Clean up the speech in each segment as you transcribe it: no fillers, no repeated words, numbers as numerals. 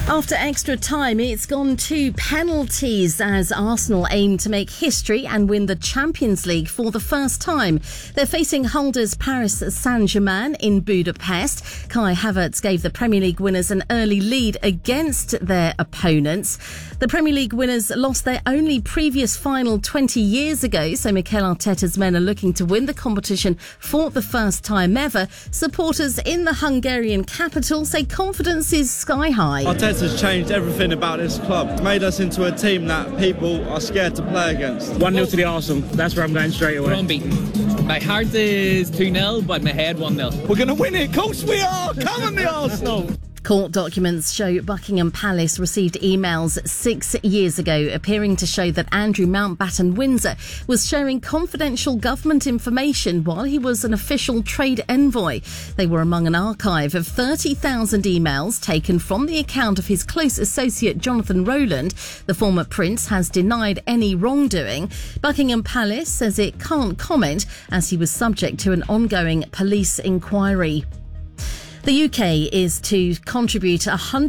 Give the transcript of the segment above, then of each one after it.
After extra time, it's gone to penalties as Arsenal aim to make history and win the Champions League for the first time. They're facing holders Paris Saint-Germain in Budapest. Kai Havertz gave the Premier League winners an early lead against their opponents. The Premier League winners lost their only previous final 20 years ago, so Mikel Arteta's men are looking to win the competition for the first time ever. Supporters in the Hungarian capital say confidence is sky high. Arteta's changed everything about this club. It's made us into a team that people are scared to play against. 1-0 to the Arsenal. That's where I'm going straight away. We're unbeaten. My heart is 2-0, but my head 1-0. We're going to win it. Of course we are. Come on, the Arsenal. Court documents show Buckingham Palace received emails 6 years ago appearing to show that Andrew Mountbatten Windsor was sharing confidential government information while he was an official trade envoy. They were among an archive of 30,000 emails taken from the account of his close associate Jonathan Rowland. The former prince has denied any wrongdoing. Buckingham Palace says it can't comment as he was subject to an ongoing police inquiry. The UK is to contribute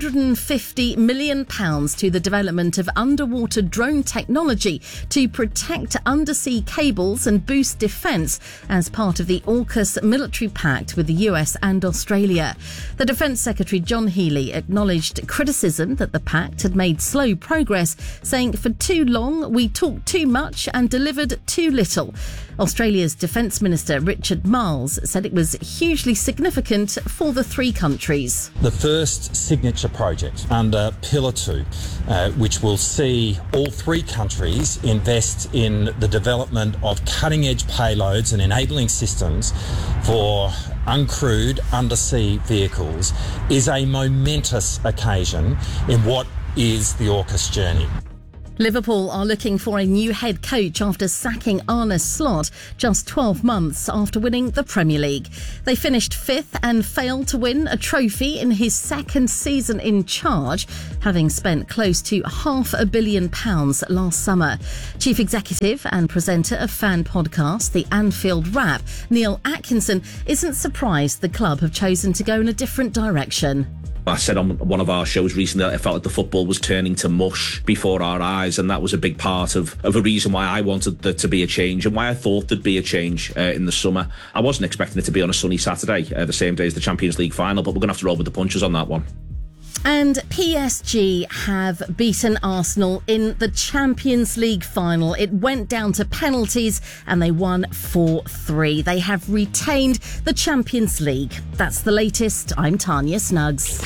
£150 million to the development of underwater drone technology to protect undersea cables and boost defence as part of the AUKUS military pact with the US and Australia. The Defence Secretary John Healey acknowledged criticism that the pact had made slow progress, saying for too long we talked too much and delivered too little. Australia's Defence Minister Richard Marles said it was hugely significant for the three countries. The first signature project under Pillar 2, which will see all three countries invest in the development of cutting-edge payloads and enabling systems for uncrewed undersea vehicles, is a momentous occasion in what is the AUKUS journey. Liverpool are looking for a new head coach after sacking Arne Slot just 12 months after winning the Premier League. They finished fifth and failed to win a trophy in his second season in charge, having spent close to £500 million last summer. Chief Executive and presenter of fan podcast The Anfield Wrap, Neil Atkinson, isn't surprised the club have chosen to go in a different direction. I said on one of our shows recently that I felt like the football was turning to mush before our eyes, and that was a big part of a reason why I wanted there to be a change and why I thought there'd be a change in the summer. I wasn't expecting it to be on a sunny Saturday, the same day as the Champions League final, but we're going to have to roll with the punches on that one. And PSG have beaten Arsenal in the Champions League final. It went down to penalties and they won 4-3. They have retained the Champions League. That's the latest. I'm Tanya Snuggs.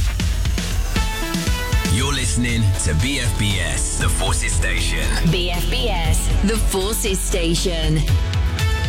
You're listening to BFBS, The Forces Station. BFBS, The Forces Station.